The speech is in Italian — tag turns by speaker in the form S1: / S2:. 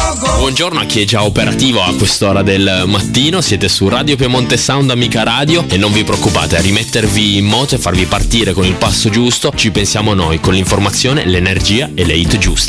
S1: Buongiorno a chi è già operativo a quest'ora del mattino, siete su Radio Piemonte Sound, Amica Radio, e non vi preoccupate, a rimettervi in moto e farvi partire con il passo giusto ci pensiamo noi, con l'informazione, l'energia e le hit giuste.